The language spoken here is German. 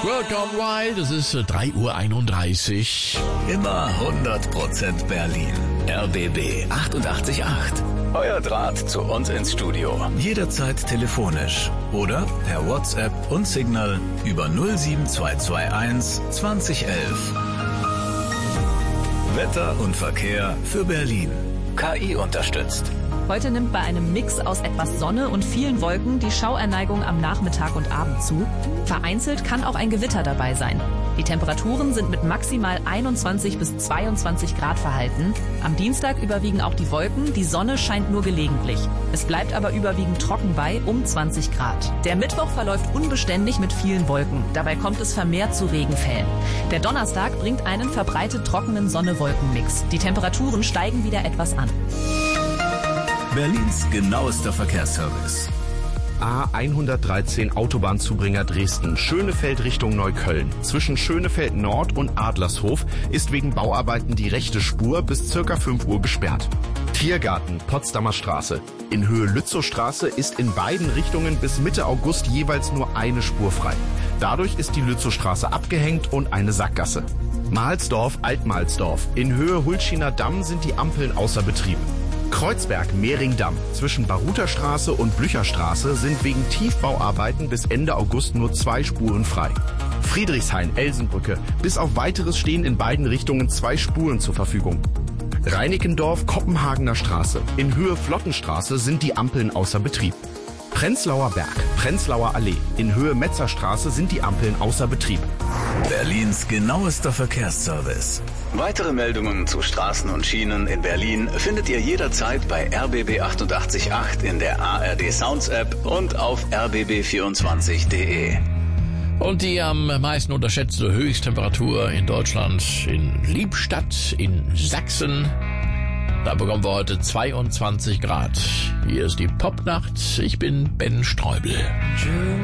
World Gone Wild, es ist 3:31 Uhr. Immer 100% Berlin. RBB 88.8. Euer Draht zu uns ins Studio. Jederzeit telefonisch oder per WhatsApp und Signal über 07221 2011. Wetter und Verkehr für Berlin. KI unterstützt. Heute nimmt bei einem Mix aus etwas Sonne und vielen Wolken die Schauerneigung am Nachmittag und Abend zu. Vereinzelt kann auch ein Gewitter dabei sein. Die Temperaturen sind mit maximal 21 bis 22 Grad verhalten. Am Dienstag überwiegen auch die Wolken, die Sonne scheint nur gelegentlich. Es bleibt aber überwiegend trocken bei um 20 Grad. Der Mittwoch verläuft unbeständig mit vielen Wolken. Dabei kommt es vermehrt zu Regenfällen. Der Donnerstag bringt einen verbreitet trockenen Sonne-Wolken-Mix. Die Temperaturen steigen wieder etwas an. Berlins genauester Verkehrsservice. A113 Autobahnzubringer Dresden, Schönefeld Richtung Neukölln. Zwischen Schönefeld Nord und Adlershof ist wegen Bauarbeiten die rechte Spur bis ca. 5 Uhr gesperrt. Tiergarten, Potsdamer Straße. In Höhe Lützowstraße ist in beiden Richtungen bis Mitte August jeweils nur eine Spur frei. Dadurch ist die Lützowstraße abgehängt und eine Sackgasse. Mahlsdorf, Altmahlsdorf. In Höhe Hultschiner Damm sind die Ampeln außer Betrieb. Kreuzberg-Mehringdamm. Zwischen Baruterstraße und Blücherstraße sind wegen Tiefbauarbeiten bis Ende August nur 2 Spuren frei. Friedrichshain-Elsenbrücke. Bis auf Weiteres stehen in beiden Richtungen 2 Spuren zur Verfügung. Reinickendorf-Kopenhagener Straße. In Höhe Flottenstraße sind die Ampeln außer Betrieb. Prenzlauer Berg, Prenzlauer Allee. In Höhe Metzerstraße sind die Ampeln außer Betrieb. Berlins genauester Verkehrsservice. Weitere Meldungen zu Straßen und Schienen in Berlin findet ihr jederzeit bei RBB 88.8 in der ARD Sounds App und auf rbb24.de. Und die am meisten unterschätzte Höchsttemperatur in Deutschland in Liebstadt in Sachsen. Da bekommen wir heute 22 Grad. Hier ist die Popnacht. Ich bin Ben Streubel.